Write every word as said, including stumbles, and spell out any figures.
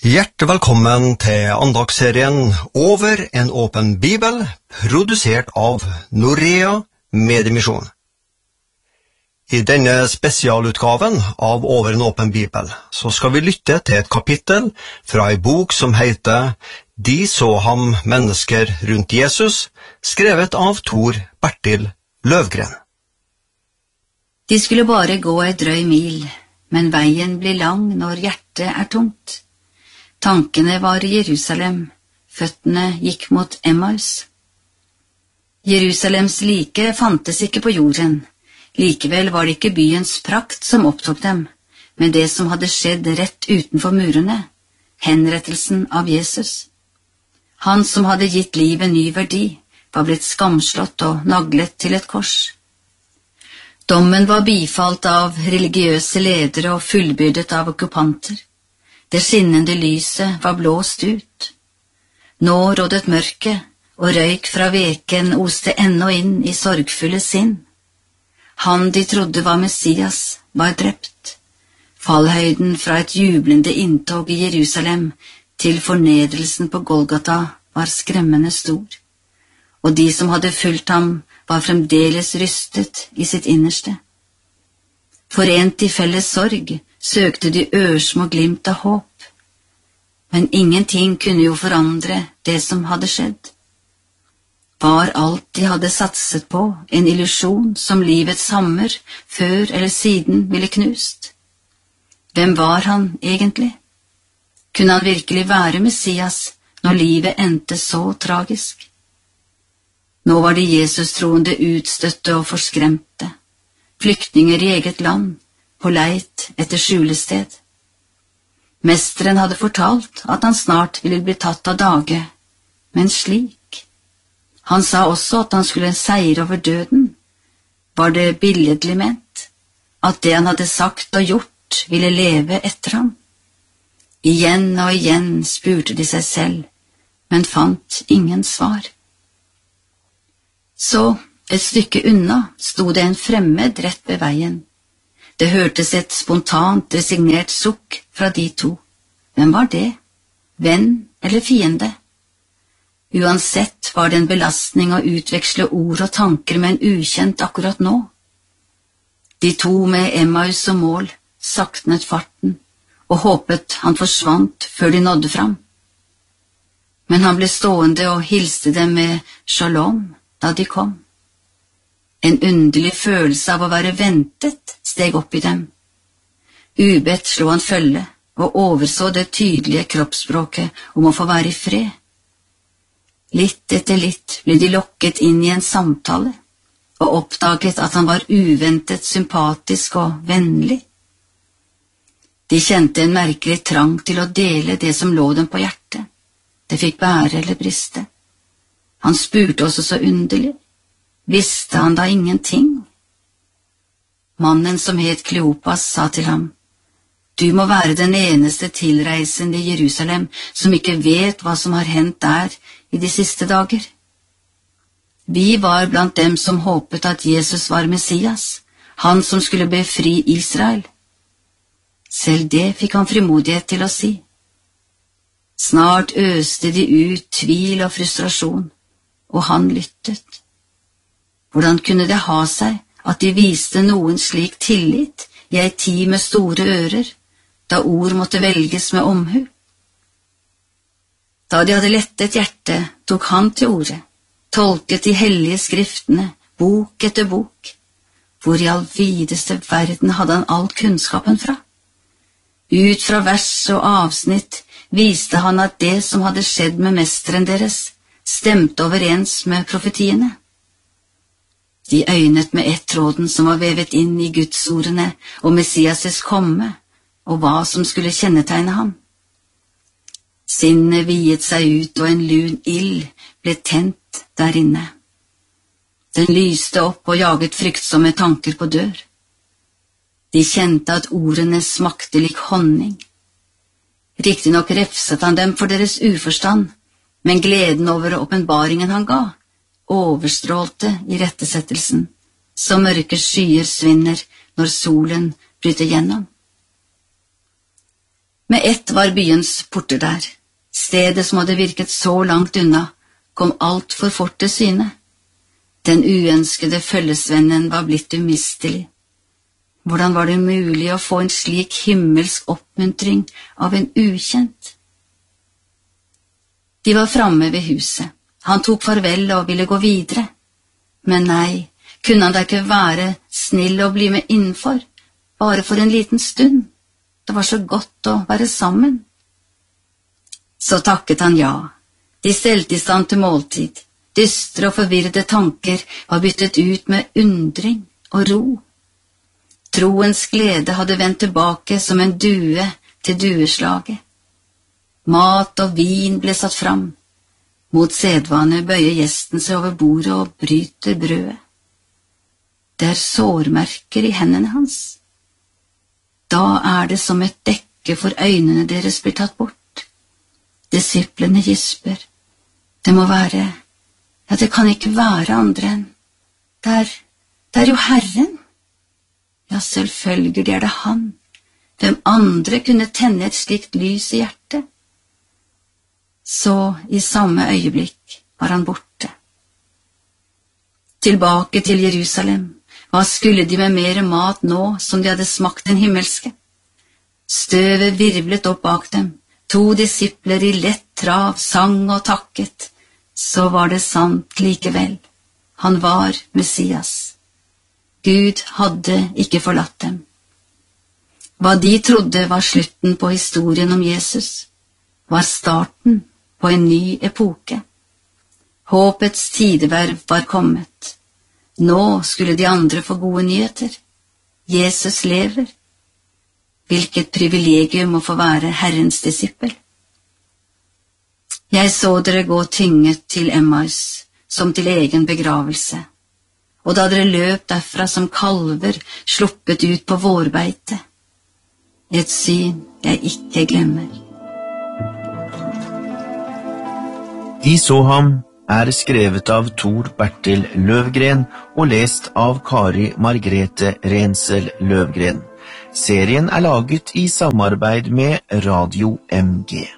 Hjertelig velkommen til andagsserien Over en åpen bibel, produsert av Norea Mediemisjon. I denne spesialutgaven av Over en åpen bibel så skal vi lytte til et kapittel fra en bok som heter De så ham mennesker rundt Jesus, skrevet av Tor Bertil Løvgren. De skulle bare gå et drøy mil, men veien blir lang når hjertet er tungt. Tankene var i Jerusalem, føttene gikk mot Emmaus. Jerusalems like fantes ikke på jorden, likevel var det ikke byens prakt som opptok dem, men det som hadde skjedd rett utenfor murene, henrettelsen av Jesus. Han som hadde gitt livet ny verdi, var blitt skamslått og naglet til et kors. Dommen var bifalt av religiøse ledere og fullbyrdet av okkupanter. Det skinnende lyset var blåst ut. Nå rådet mørket, og røyk fra veken oste ennå inn i sorgfulle sinn. Han de trodde var Messias, var drept. Fallhøyden fra et jublende inntog i Jerusalem til fornedrelsen på Golgata var skremmende stor, og de som hadde fulgt ham var fremdeles rystet i sitt innerste. Forent i felles sorg søkte de ørsmå glimt av håp, men ingenting kunne jo forandre det som hadde skjedd. Var alt de hadde satset på en illusjon som livets hammer før eller siden ville knust? Hvem var han egentlig? Kunne han virkelig være Messias når livet endte så tragisk? Nå var de Jesus-troende utstøtte og forskremte, flyktninger i eget land, på leit etter skjulested. Mesteren hadde fortalt at han snart ville bli tatt av dage, men slik. Han sa også at han skulle seire over døden. Var det billedlig ment, at det han hadde sagt og gjort ville leve etter ham? Igjen og igjen spurte de seg selv, men fant ingen svar. Så, et stykke unna, sto det en fremmed rett ved veien. Det hørtes et spontant, resignert sukk fra de to. Hvem var det? Venn eller fiende? Uansett var det en belastning å utveksle ord og tanker med en ukjent akkurat nå. De to med Emmaus som mål saktnet farten og håpet han forsvant før de nådde fram. Men han ble stående og hilste dem med shalom da de kom. En underlig følelse av å være ventet steg opp i dem. Ubedt slo han følge og overså det tydelige kroppsspråket om å få være i fred. Litt etter litt ble de lokket inn i en samtale og oppdaget at han var uventet sympatisk og vennlig. De kjente en merkelig trang til å dele det som lå dem på hjertet. Det fikk bære eller briste. Han spurte også så underlig. Visste han da ingenting? Mannen som het Kleopas sa til ham, «Du må være den eneste tilreisende i Jerusalem som ikke vet hva som har hendt der i de siste dager. Vi var blant dem som håpet at Jesus var Messias, han som skulle befri Israel.» Selv det fikk han frimodighet til å si. Snart øste de ut tvil og frustrasjon, og han lyttet. Hvordan kunne det ha seg at de viste noen slik tillit i ei tid med store ører, da ord måtte velges med omhu? Da de hadde lettet hjertet, tok han til orde, tolket de hellige skriftene, bok etter bok. Hvor i all videste verden hadde han all kunnskapen fra? Ut fra vers og avsnitt viste han at det som hadde skjedd med mesteren deres, stemte overens med profetiene. De øynet med ett tråden som var vevet inn i Gudsordene og Messias' komme, og hva som skulle kjennetegne ham. Sinnet viet seg ut, og en lun ild ble tent der inne. Den lyste opp og jaget fryktsomme tanker på dør. De kjente at ordene smakte lik honning. Riktignok refset han dem for deres uforstand, men gleden over åpenbaringen han ga, overstrålte i rettesettelsen, så mørke skyer svinner når solen bryter gjennom. Med ett var byens porter der. Stedet som hadde virket så langt unna, kom alt for fort til syne. Den uønskede følgesvennen var blitt umistelig. Hvordan var det mulig å få en slik himmelsk oppmuntring av en ukjent? De var framme ved huset. Han tok farvel og ville gå videre. Men nei, kunne han da ikke være snill og bli med innenfor, bare for en liten stund? Det var så godt å være sammen. Så takket han ja. De stelte i stand til måltid. Dystre og forvirrede tanker var byttet ut med undring og ro. Troens glede hadde vendt tilbake som en due til dueslaget. Mat og vin ble satt fram. Mot sedvane bøyer gjesten seg over bordet og bryter brødet. Det er sårmerker i hendene hans. Da er det som et dekke for øynene deres blir tatt bort. Disiplene gisper. Det må være, ja, det kan ikke være andre enn. Det er, det er jo Herren. Ja, selvfølgelig er det han. Hvem andre kunne tenne et slikt lys i hjertet? Så i samme øyeblikk var han borte. Tilbake til Jerusalem. Hva skulle de med mer mat nå som de hadde smakt den himmelske? Støvet virvlet opp bak dem. To disipler i lett trav sang og takket. Så var det sant likevel. Han var Messias. Gud hadde ikke forlatt dem. Hva de trodde var slutten på historien om Jesus, var starten på en ny epoke. Håpets tideverv var kommet. Nå skulle de andre få gode nyheter. Jesus lever. Hvilket privilegium å få være Herrens disippel. Jeg så dere gå tynget til Emmaus, som til egen begravelse, og da dere løp derfra som kalver sluppet ut på vårbeite. Et syn jeg ikke glemmer. De så ham er skrevet av Tor Bertil Løvgren og lest av Kari Margrethe Rensel Løvgren. Serien er laget i samarbeid med Radio M G.